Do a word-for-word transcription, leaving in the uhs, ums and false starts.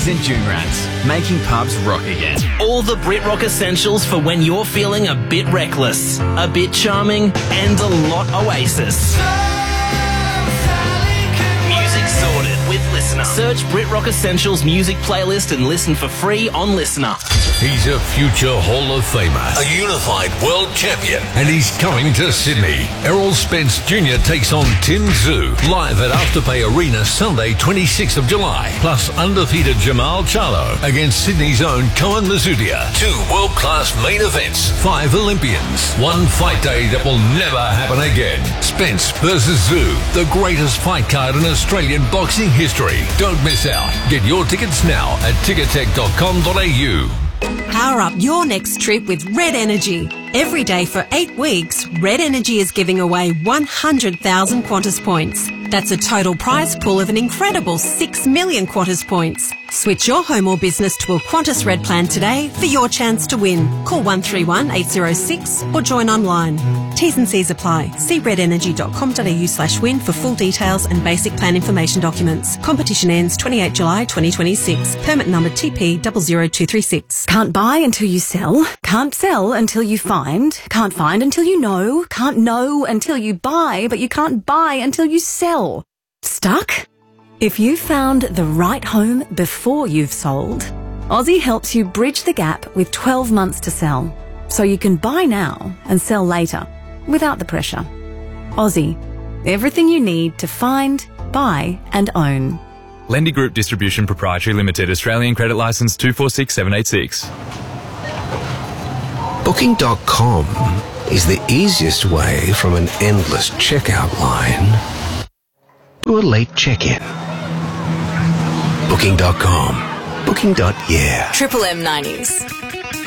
Henry's and June Rats, making pubs rock again. All the Brit Rock essentials for when you're feeling a bit reckless, a bit charming, and a lot Oasis. Music sorted with Listener. Search Brit Rock Essentials music playlist and listen for free on Listener. He's a future Hall of Famer, a unified world champion, and he's coming to Sydney. Errol Spence Junior takes on Tin Zhu live at Afterpay Arena Sunday, twenty-sixth of July. Plus undefeated Jamal Charlo against Sydney's own Koen Mazudia. Two world-class main events, five Olympians, one fight day that will never happen again. Spence versus Zhu, the greatest fight card in Australian boxing history. Don't miss out. Get your tickets now at ticketek dot com dot a u. Power up your next trip with Red Energy. Every day for eight weeks, Red Energy is giving away one hundred thousand Qantas points. That's a total prize pool of an incredible six million Qantas points. Switch your home or business to a Qantas Red plan today for your chance to win. Call one three one eight zero six or join online. T's and C's apply. See red energy dot com dot a u slash win for full details and basic plan information documents. Competition ends twenty-eighth of July twenty twenty-six. Permit number T P zero zero two three six. Can't buy until you sell. Can't sell until you find. Can't find until you know. Can't know until you buy, but you can't buy until you sell. Stuck? If you found the right home before you've sold, Aussie helps you bridge the gap with twelve months to sell, so you can buy now and sell later without the pressure. Aussie, everything you need to find, buy and own. Lendy Group Distribution Proprietary Limited, Australian Credit Licence two four six seven eight six. Booking dot com is the easiest way from an endless checkout line to a late check-in. Booking dot com. Booking. Yeah. Triple M nineties.